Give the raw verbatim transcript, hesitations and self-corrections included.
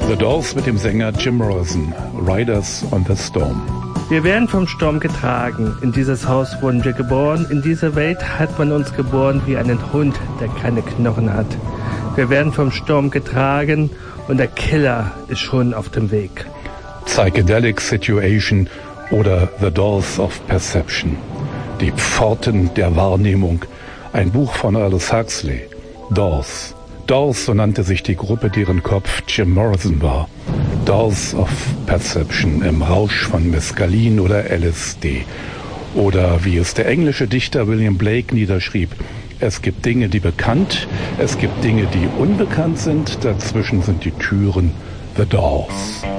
The Doors mit dem Sänger Jim Morrison, Riders on the Storm. Wir werden vom Sturm getragen. In dieses Haus wurden wir geboren. In diese Welt hat man uns geboren wie einen Hund, der keine Knochen hat. Wir werden vom Sturm getragen und der Killer ist schon auf dem Weg. Psychedelic Situation oder The Doors of Perception. Die Pforten der Wahrnehmung. Ein Buch von Aldous Huxley. Doors. Doors, so nannte sich die Gruppe, deren Kopf Jim Morrison war. Doors of Perception, im Rausch von Mescalin oder L S D. Oder wie es der englische Dichter William Blake niederschrieb: Es gibt Dinge, die bekannt, es gibt Dinge, die unbekannt sind, dazwischen sind die Türen, the Doors.